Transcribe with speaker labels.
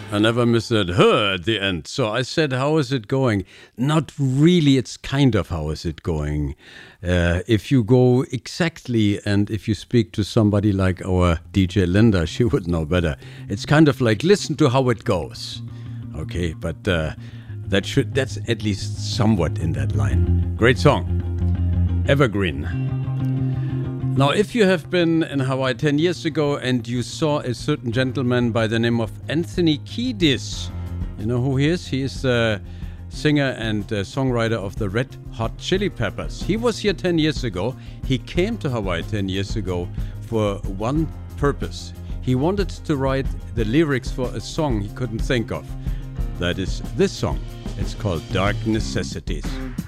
Speaker 1: I never miss that her at the end. So I said, how is it going? Not really. It's kind of how is it going. If you go exactly and if you speak to somebody like our DJ Linda, she would know better. It's kind of like, listen to how it goes. Okay, but that's at least somewhat in that line. Great song. Evergreen. Now, if you have been in Hawaii 10 years ago and you saw a certain gentleman by the name of Anthony Kiedis, you know who he is? He is the singer and songwriter of the Red Hot Chili Peppers. He was here 10 years ago. He came to Hawaii 10 years ago for one purpose. He wanted to write the lyrics for a song he couldn't think of. That is this song. It's called Dark Necessities.